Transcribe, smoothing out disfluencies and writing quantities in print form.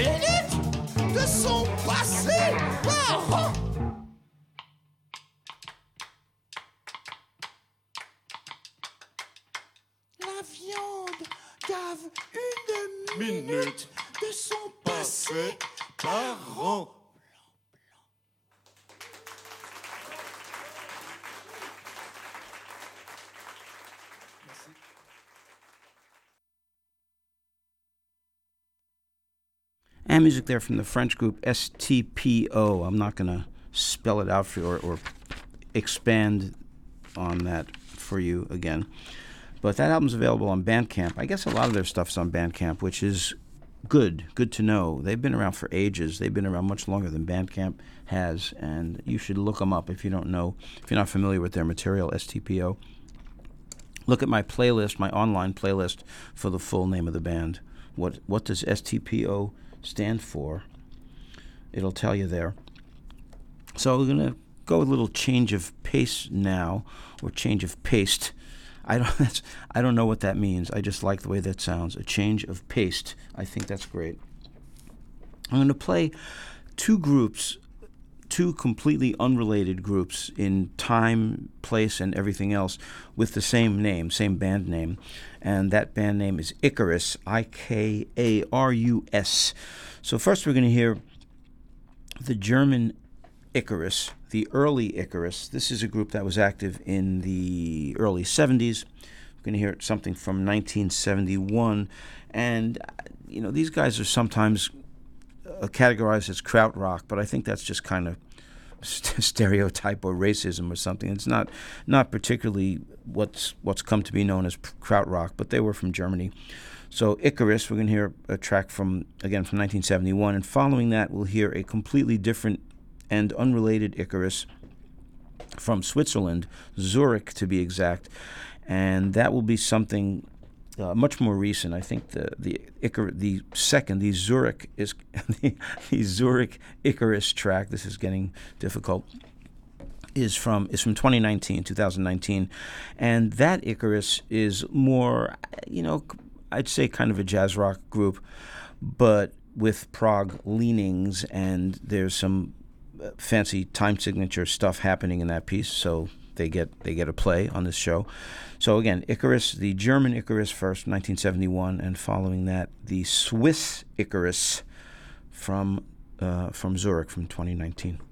minutes de son passé par an. La viande gave une minute de son passé par an. And music there from the French group STPO. I'm not going to spell it out for you or expand on that for you again. But that album's available on Bandcamp. I guess a lot of their stuff's on Bandcamp, which is good to know. They've been around for ages. They've been around much longer than Bandcamp has, and you should look them up if you don't know, if you're not familiar with their material, STPO. Look at my playlist, my online playlist for the full name of the band. What does STPO stand for? It'll tell you there. So we're going to go with a little change of pace now, or change of paste. I don't know what that means. I just like the way that sounds. A change of paste. I think that's great. I'm going to play two completely unrelated groups in time, place, and everything else with the same name, same band name. And that band name is Icarus, Ikarus. So first we're going to hear the German Icarus, the early Icarus. This is a group that was active in the early 70s. We're going to hear something from 1971. And, these guys are sometimes categorized as krautrock, but I think that's just kind of stereotype or racism or something. It's not particularly what's come to be known as krautrock, but they were from Germany. So Icarus, we're going to hear a track from 1971, and following that we'll hear a completely different and unrelated Icarus from Switzerland, Zurich to be exact, and that will be something much more recent. I think the Zurich is the Zurich Icarus track. This is getting difficult. Is from 2019, and that Icarus is more, I'd say kind of a jazz rock group, but with prog leanings, and there's some fancy time signature stuff happening in that piece, so they get a play on this show. So again, Icarus, the German Icarus first, 1971, and following that, the Swiss Icarus from Zurich from 2019.